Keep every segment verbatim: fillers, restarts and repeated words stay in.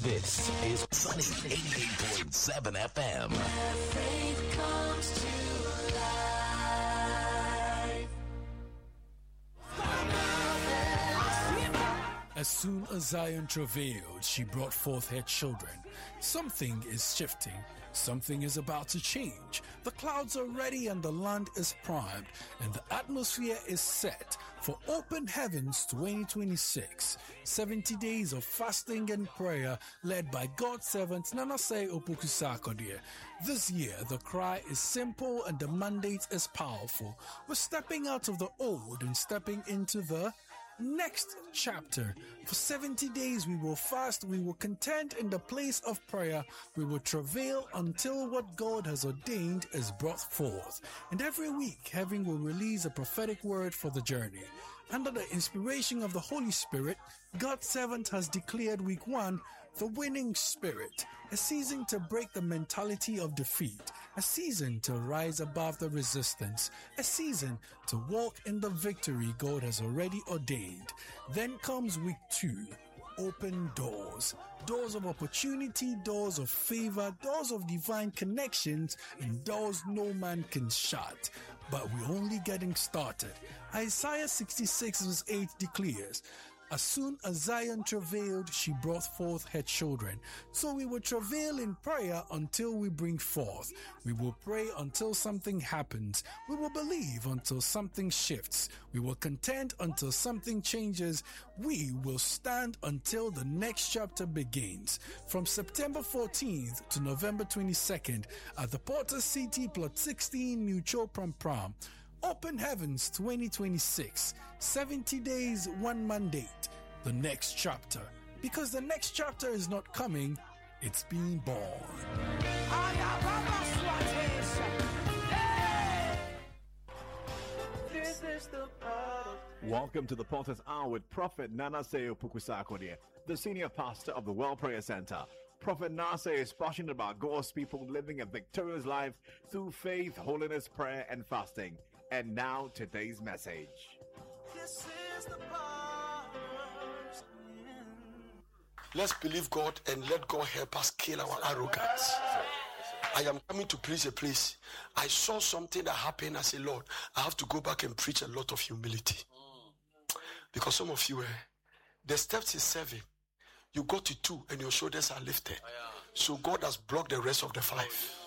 This is Sunny eighty-eight point seven F M. Where faith comes to life. As soon as Zion travailed, she brought forth her children. Something is shifting. Something is about to change. The clouds are ready and the land is primed, and the atmosphere is set for Open Heavens twenty twenty-six. seventy days of fasting and prayer led by God's servant Nanase Opoku-Sarkodie. This year, the cry is simple and the mandate is powerful. We're stepping out of the old and stepping into the next chapter. For seventy days we will fast, we will contend in the place of prayer, we will travail until what God has ordained is brought forth. And every week, heaven will release a prophetic word for the journey. Under the inspiration of the Holy Spirit, God's servant has declared week one the winning spirit, a season to break the mentality of defeat, a season to rise above the resistance, a season to walk in the victory God has already ordained. Then comes week two. Open doors, doors of opportunity, doors of favor, doors of divine connections, and doors no man can shut. But we're only getting started. Isaiah sixty-six verse eight declares, as soon as Zion travailed, she brought forth her children. So we will travail in prayer until we bring forth. We will pray until something happens. We will believe until something shifts. We will contend until something changes. We will stand until the next chapter begins. From September fourteenth to November twenty-second at the Porter City Plot sixteen, New Cho Pram Pram. Open Heavens twenty twenty-six. seventy days, one mandate. The next chapter. Because the next chapter is not coming, it's being born. This is the part. Welcome to the Potter's Hour with Prophet Nanase Opoku-Sarkodie, the senior pastor of the World Prayer Center. Prophet Nase is passionate about God's people living a victorious life through faith, holiness, prayer, and fasting. And now, today's message. This is the part. Let's believe God and let God help us kill our arrogance. I am coming to preach a place. I saw something that happened. I said, Lord, I have to go back and preach a lot of humility. Because some of you, eh, the steps is seven. You go to two and your shoulders are lifted. So God has blocked the rest of the five.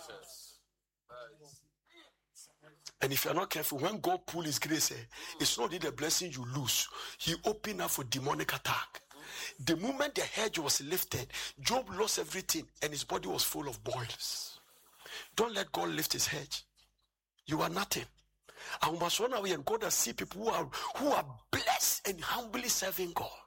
And if you're not careful, when God pulls his grace, eh, it's not only the blessing you lose. He opened up for demonic attack. The moment the hedge was lifted, Job lost everything and his body was full of boils. Don't let God lift his hedge. You are nothing. And we must run away and God has seen people who are, who are blessed and humbly serving God.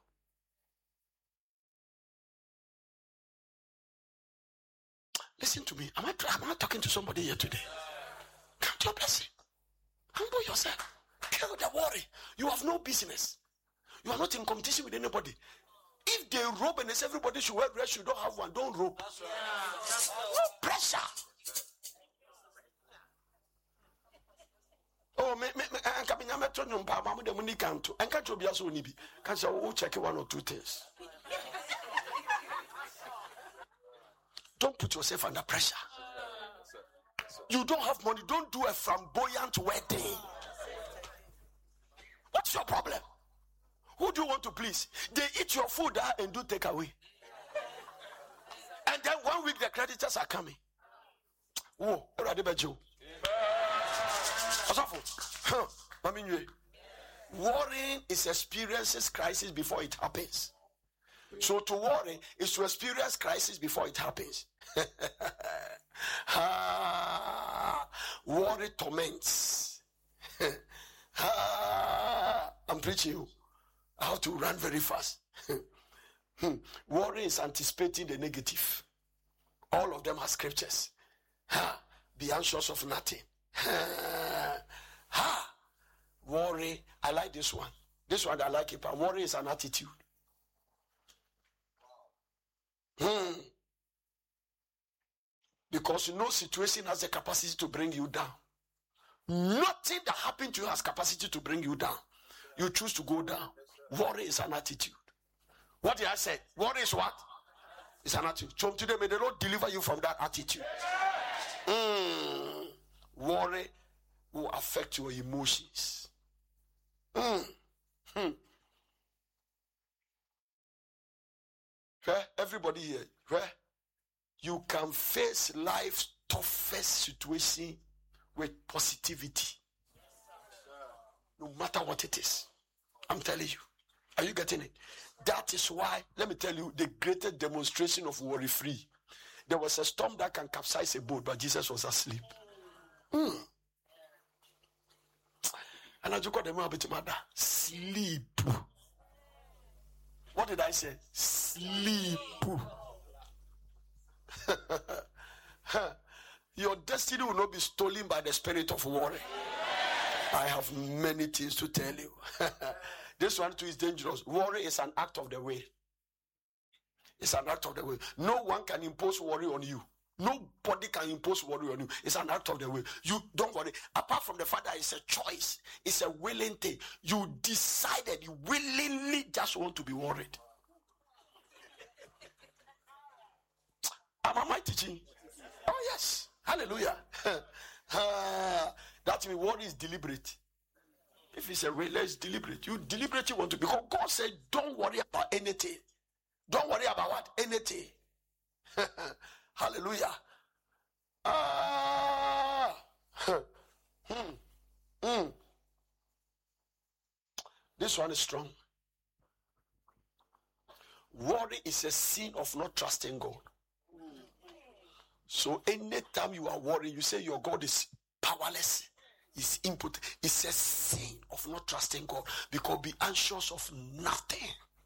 Listen to me. Am I, am I talking to somebody here today? Count your blessing. Humble yourself. Kill the worry. You have no business. You are not in competition with anybody. If they robe and they say everybody should wear dress, you don't have one, don't robe. That's right. No pressure. Oh, me me me. I'm coming. I'm at home. I'm the money can't. I can't be also nibi. Can't you check one or two things? Don't put yourself under pressure. You don't have money. Don't do a flamboyant wedding. What's your problem? Who do you want to please? They eat your food uh, and do take away. And then one week the creditors are coming. Whoa, already bad you. Worrying is experiences crisis before it happens. So to worry is to experience crisis before it happens. ah, worry torments. ah, I'm preaching you how to run very fast. Worry is anticipating the negative. All of them are scriptures. Ha, be anxious of nothing. Ha, ha. Worry, I like this one. This one I like it, but worry is an attitude. Hmm. Because no situation has the capacity to bring you down. Nothing that happened to you has capacity to bring you down. You choose to go down. Worry is an attitude. What did I say? Worry is what? It's an attitude. From today, may the Lord deliver you from that attitude. Mm. Worry will affect your emotions. Mm. Hmm. Okay? Everybody here, okay? You can face life's toughest situation with positivity. No matter what it is. I'm telling you. Are you getting it? That is why, let me tell you, the greatest demonstration of worry-free. There was a storm that can capsize a boat, but Jesus was asleep. Mm. And I just got the man bit mother. Sleep. What did I say? Sleep. Your destiny will not be stolen by the spirit of worry. I have many things to tell you. This one too is dangerous. Worry is an act of the will. It's an act of the will. No one can impose worry on you. Nobody can impose worry on you. It's an act of the will. You don't worry. Apart from the fact that it's a choice, it's a willing thing. You decided, you willingly just want to be worried. Am I teaching? Oh yes. Hallelujah. uh, that means worry is deliberate. If it's a will, it's deliberate. You deliberately want to, because God said, don't worry about anything. Don't worry about what? Anything. Hallelujah. Ah. hmm. Hmm. This one is strong. Worry is a sin of not trusting God. So anytime you are worried, you say your God is powerless, is input. It's a sin of not trusting God, because be anxious of nothing.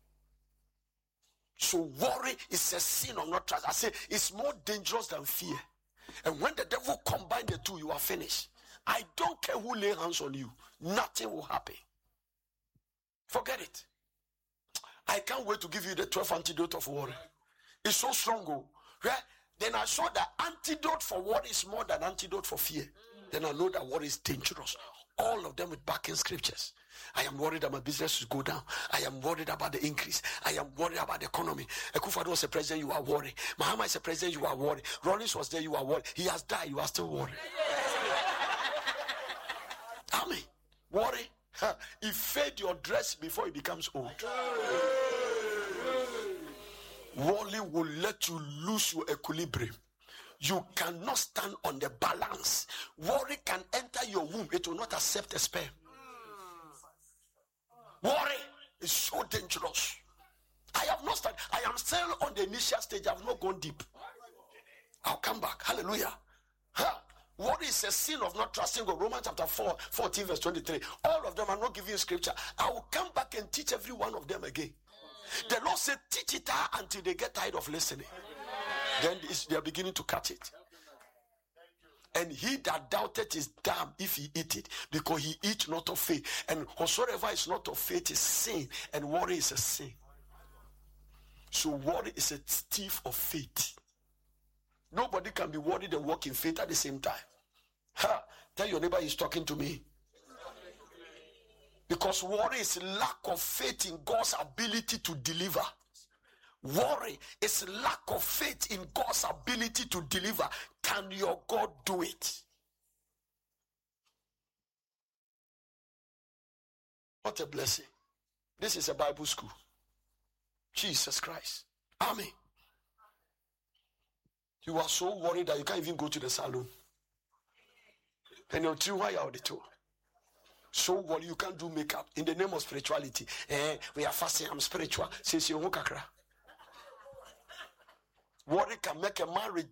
So worry is a sin of not trust. I say it's more dangerous than fear. And when the devil combine the two, you are finished. I don't care who lay hands on you. Nothing will happen. Forget it. I can't wait to give you the twelve antidote of worry. It's so strong. Oh, right? Then I saw that antidote for worry is more than antidote for fear. Then I know that worry is dangerous. All of them with backing scriptures. I am worried that my business will go down. I am worried about the increase. I am worried about the economy. Akufo-Addo was a president, you are worried. Mahama is a president, you are worried. Rollins was there, you are worried. He has died, you are still worried. Amen. Worry. He fade your dress before it becomes old. Worry will let you lose your equilibrium. You cannot stand on the balance. Worry can enter your womb. It will not accept a sperm. Worry is so dangerous. I have not started. I am still on the initial stage. I have not gone deep. I'll come back. Hallelujah. Huh. Worry is a sin of not trusting God. Romans chapter four, fourteen, verse twenty-three. All of them are not giving you scripture. I will come back and teach every one of them again. The Lord said, teach it until they get tired of listening. Then they are beginning to catch it. And he that doubted is damned if he eat it, because he eat not of faith. And whatsoever is not of faith is sin, and worry is a sin. So worry is a thief of faith. Nobody can be worried and walk in faith at the same time. Ha! Tell your neighbor he's talking to me. Because worry is lack of faith in God's ability to deliver. Worry is lack of faith in God's ability to deliver. Can your God do it? What a blessing. This is a Bible school. Jesus Christ. Amen. You are so worried that you can't even go to the salon. And you're too high out the two. So worried you can't do makeup in the name of spirituality. Eh, we are fasting, I'm spiritual. Says you kakra. Worry can make a man